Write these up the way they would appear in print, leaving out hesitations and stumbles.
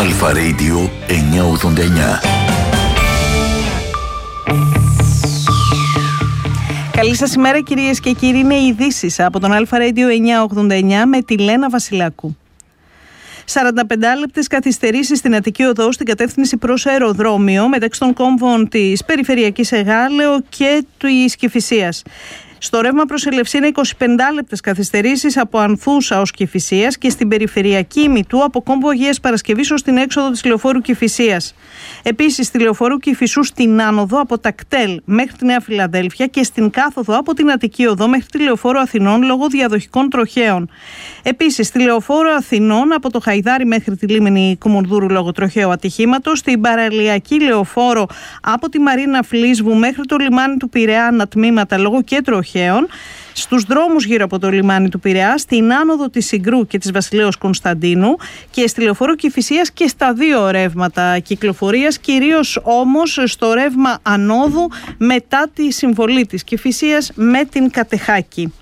Αλφα Radio 989. Καλή σας ημέρα κυρίες και κύριοι, είναι οι ειδήσεις από τον Αλφα Radio 989 με τη Λένα Βασιλάκου. 45 λεπτές καθυστερήσεις στην Αττική Οδό στην κατεύθυνση προς αεροδρόμιο μεταξύ των κόμβων της Περιφερειακής Εγάλεω και της Κηφισίας. Στο ρεύμα προς Ελευσίνα 25 λεπτές καθυστερήσεις από Ανθούσα ως Κηφισίας και στην Περιφερειακή Ημιτού από κόμβο Αγίας Παρασκευής ως την έξοδο της λεωφόρου Κηφισίας. Επίσης στη λεωφόρου Κηφισού στην άνοδο από τα κτέλ μέχρι τη Νέα Φιλαδέλφια και στην κάθοδο από την Αττική Οδό μέχρι τη λεωφόρο Αθηνών λόγω διαδοχικών τροχαίων. Επίσης στη λεωφόρο Αθηνών από το Χαϊδάρι μέχρι τη λίμνη Κουμουνδούρου λόγω τροχαίου ατυχήματος, στην παραλιακή λεωφόρο από τη Μαρίνα Φλίσβου μέχρι το λιμάνι του Πειραιά ανατμήματα λόγω και τροχαίων. Στους δρόμους γύρω από το λιμάνι του Πειραιά, στην άνοδο της Συγκρού και της Βασιλέως Κωνσταντίνου και στη λεωφόρο Κηφισίας και στα δύο ρεύματα κυκλοφορίας, κυρίως όμως στο ρεύμα ανόδου μετά τη συμβολή της Κηφισίας με την Κατεχάκη.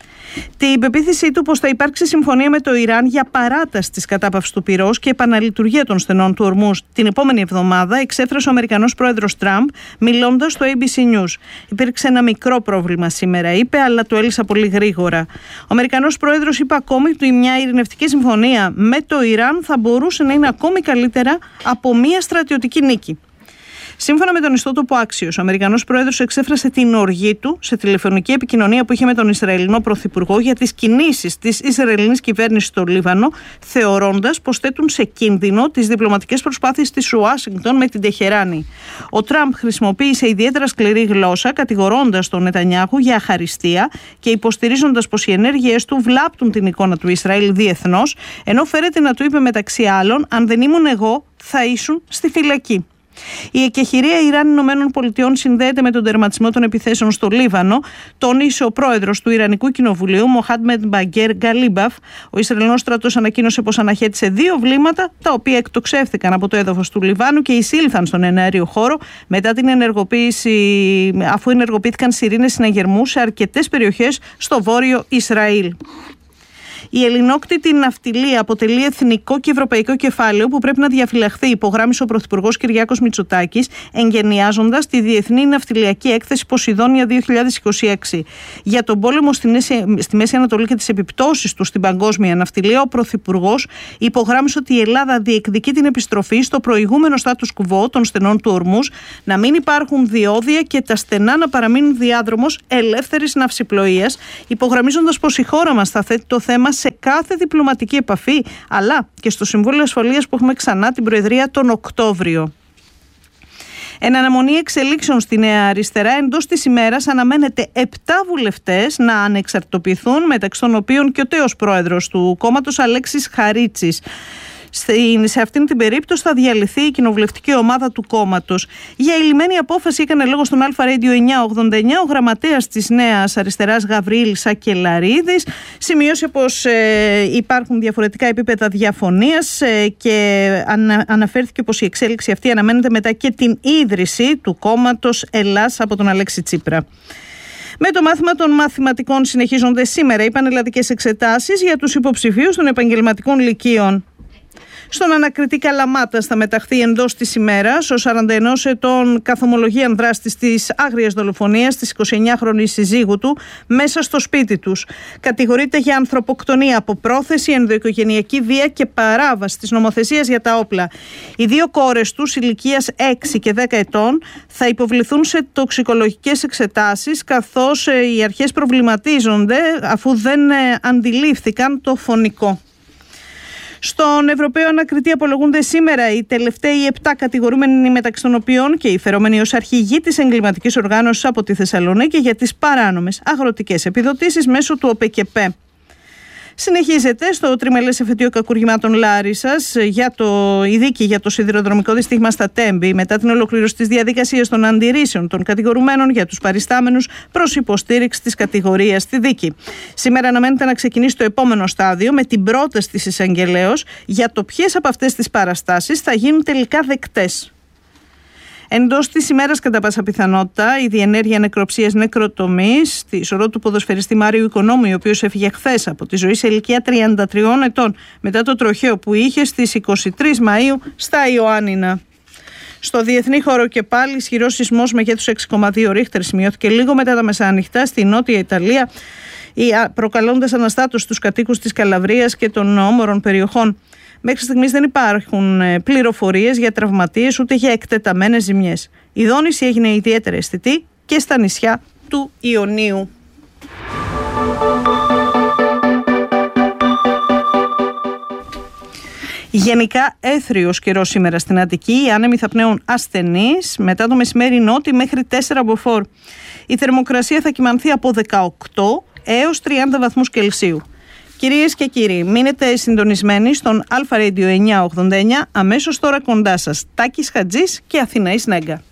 Την πεποίθησή του πως θα υπάρξει συμφωνία με το Ιράν για παράταση της κατάπαυσης του πυρός και επαναλειτουργία των στενών του Ορμούζ την επόμενη εβδομάδα εξέφρασε ο Αμερικανός πρόεδρος Τραμπ μιλώντας στο ABC News. Υπήρξε ένα μικρό πρόβλημα σήμερα, είπε, αλλά το έλυσα πολύ γρήγορα. Ο Αμερικανός πρόεδρος είπε ακόμη ότι μια ειρηνευτική συμφωνία με το Ιράν θα μπορούσε να είναι ακόμη καλύτερα από μια στρατιωτική νίκη. Σύμφωνα με τον ιστότοπο Axios, ο Αμερικανός πρόεδρος εξέφρασε την οργή του σε τηλεφωνική επικοινωνία που είχε με τον Ισραηλινό πρωθυπουργό για τις κινήσεις της Ισραηλινής κυβέρνησης στο Λίβανο, θεωρώντας πως θέτουν σε κίνδυνο τις διπλωματικές προσπάθειες της Ουάσιγκτον με την Τεχεράνη. Ο Τραμπ χρησιμοποίησε ιδιαίτερα σκληρή γλώσσα, κατηγορώντας τον Νετανιάχου για αχαριστία και υποστηρίζοντας πως οι ενέργειές του βλάπτουν την εικόνα του Ισραήλ διεθνώς, ενώ φέρεται να του είπε μεταξύ άλλων: «Αν δεν ήμουν εγώ, θα ήσουν στη φυλακή». Η εκεχηρία Ιράν-ΗΠΑ συνδέεται με τον τερματισμό των επιθέσεων στο Λίβανο, τόνισε ο πρόεδρος του Ιρανικού Κοινοβουλίου, Μοχάντμεντ Μπαγκέρ Γκαλίμπαφ. Ο Ισραηλινός στρατός ανακοίνωσε πως αναχέτησε 2 βλήματα, τα οποία εκτοξεύθηκαν από το έδαφος του Λιβάνου και εισήλθαν στον εναέριο χώρο μετά την ενεργοποίηση, αφού ενεργοποιήθηκαν σιρήνες συναγερμού σε αρκετές περιοχές στο βόρειο Ισραήλ. Η ελληνόκτητη ναυτιλία αποτελεί εθνικό και ευρωπαϊκό κεφάλαιο που πρέπει να διαφυλαχθεί, υπογράμμισε ο Πρωθυπουργός Κυριάκος Μητσοτάκης, εγγενιάζοντας τη Διεθνή Ναυτιλιακή Έκθεση Ποσειδόνια 2026. Για τον πόλεμο στη Μέση Ανατολή και τις επιπτώσεις του στην παγκόσμια ναυτιλία, ο Πρωθυπουργός υπογράμμισε ότι η Ελλάδα διεκδικεί την επιστροφή στο προηγούμενο status quo των στενών του Ορμούζ, να μην υπάρχουν διόδια και τα στενά να παραμείνουν διάδρομος ελεύθερης ναυσιπλοείας, υπογραμμίζοντας πως η χώρα μας θα θέτει το θέμα σε κάθε διπλωματική επαφή, αλλά και στο Συμβούλιο Ασφαλείας που έχουμε ξανά την Προεδρία τον Οκτώβριο. Εν αναμονή εξελίξεων στη Νέα Αριστερά, εντός της ημέρας αναμένεται 7 βουλευτές να ανεξαρτητοποιηθούν, μεταξύ των οποίων και ο τέος πρόεδρος του κόμματος Αλέξης Χαρίτσης. Σε αυτήν την περίπτωση θα διαλυθεί η κοινοβουλευτική ομάδα του κόμματος. Για ηλυμένη απόφαση έκανε λόγο στον Αλφα Radio 989 ο γραμματέας της Νέας Αριστεράς Γαβρίλ Σακελαρίδης. Σημείωσε πως υπάρχουν διαφορετικά επίπεδα διαφωνίας και αναφέρθηκε πως η εξέλιξη αυτή αναμένεται μετά και την ίδρυση του κόμματος Ελλάς από τον Αλέξη Τσίπρα. Με το μάθημα των μαθηματικών συνεχίζονται σήμερα οι πανελλαδικές εξετάσεις για τους υποψηφίους των επαγγελματικών λυκείων. Στον ανακριτή Καλαμάτας θα μεταχθεί εντός της ημέρας ο 41 ετών καθομολογίαν δράστης της άγριας δολοφονίας της 29χρονης συζύγου του μέσα στο σπίτι τους. Κατηγορείται για ανθρωποκτονία από πρόθεση, ενδοοικογενειακή βία και παράβαση της νομοθεσίας για τα όπλα. Οι 2 κόρες τους ηλικίας 6 και 10 ετών θα υποβληθούν σε τοξικολογικές εξετάσεις, καθώς οι αρχές προβληματίζονται αφού δεν αντιλήφθηκαν το φωνικό. Στον Ευρωπαίο Ανακριτή απολογούνται σήμερα οι τελευταίοι 7 κατηγορούμενοι, μεταξύ των οποίων και οι φερόμενοι ως αρχηγοί της εγκληματικής οργάνωσης από τη Θεσσαλονίκη για τις παράνομες αγροτικές επιδοτήσεις μέσω του ΟΠΕΚΕΠΕ. Συνεχίζεται στο τριμελές εφετείο κακουργημάτων Λάρισσας η δίκη για το σιδηροδρομικό δυστύχημα στα Τέμπη, μετά την ολοκλήρωση της διαδικασίας των αντιρρήσεων των κατηγορουμένων για τους παριστάμενους προς υποστήριξη της κατηγορίας στη δίκη. Σήμερα αναμένεται να ξεκινήσει το επόμενο στάδιο με την πρόταση της εισαγγελέως για το ποιες από αυτές τις παραστάσεις θα γίνουν τελικά δεκτές. Εντός της ημέρας, κατά πάσα πιθανότητα, η διενέργεια νεκροψίας νεκροτομής στη σωρό του ποδοσφαιριστή Μάριου Οικονόμου, ο οποίος έφυγε χθες από τη ζωή σε ηλικία 33 ετών μετά το τροχαίο που είχε στις 23 Μαΐου στα Ιωάννινα. Στο διεθνή χώρο και πάλι ισχυρός σεισμός μεγέθους 6,2 ρίχτερ σημειώθηκε λίγο μετά τα μεσάνυχτα στη Νότια Ιταλία, προκαλώντας αναστάτωση στους κατοίκους της Καλαβρίας και των όμορων περιοχών. Μέχρι στιγμής δεν υπάρχουν πληροφορίες για τραυματίες ούτε για εκτεταμένες ζημιές. Η δόνηση έγινε ιδιαίτερα αισθητή και στα νησιά του Ιωνίου. Γενικά έθριος καιρός σήμερα στην Αττική. Οι άνεμοι θα πνέουν ασθενείς, μετά το μεσημέρι νότι μέχρι 4 μποφόρ. Η θερμοκρασία θα κυμανθεί από 18 έως 30 βαθμούς Κελσίου. Κυρίες και κύριοι, μείνετε συντονισμένοι στον Αλφα Radio 989, αμέσως τώρα κοντά σας Τάκης Χατζής και Αθηναής Νέγκα.